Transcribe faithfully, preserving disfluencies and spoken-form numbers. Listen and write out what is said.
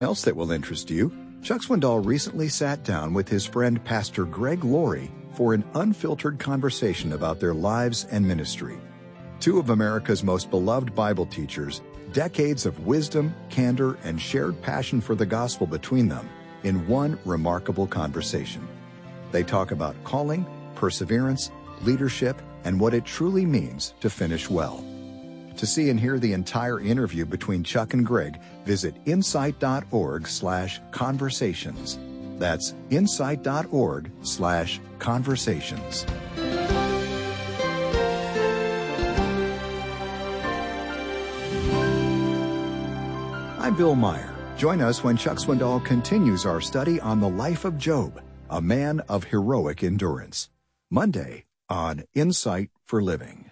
Else that will interest you, Chuck Swindoll recently sat down with his friend Pastor Greg Laurie for an unfiltered conversation about their lives and ministry. Two of America's most beloved Bible teachers, decades of wisdom, candor, and shared passion for the gospel between them in one remarkable conversation. They talk about calling, perseverance, leadership, and what it truly means to finish well. To see and hear the entire interview between Chuck and Greg, visit insight.org slash conversations. That's insight.org slash conversations. I'm Bill Meyer. Join us when Chuck Swindoll continues our study on the life of Job, a man of heroic endurance. Monday on Insight for Living.